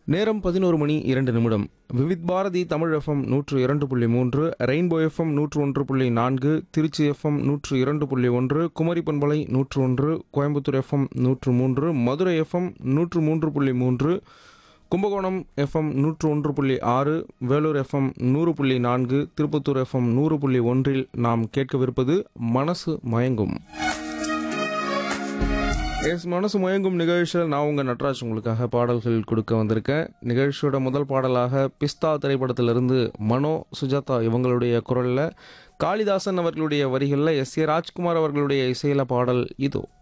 நேரம் 11:02 Vividh Bharathi Tamil FM 102.3, rainbow FM 101.4, Trichy FM 102.1, Kumari பண்பலை 101, Coimbatore FM 103, Madurai FM 103.3, Kumbakonam FM 101.6, Vellore FM 100.4, Tirupattur FM 100.1 நாம் கேட்கவிருப்பது மனசு மயங்கும். மனசு மயங்கும் நிகழ்ச்சியில் நான் உங்கள் நட்ராஜ் உங்களுக்காக பாடல்கள் கொடுக்க வந்திருக்கேன். நிகழ்ச்சியோட முதல் பாடலாக பிஸ்தா திரைப்படத்திலிருந்து மனோ, சுஜாதா இவங்களுடைய குரலில், காளிதாசன் அவர்களுடைய வரிகளில், எஸ் ஏ ராஜ்குமார் அவர்களுடைய இசையில பாடல் இதோ.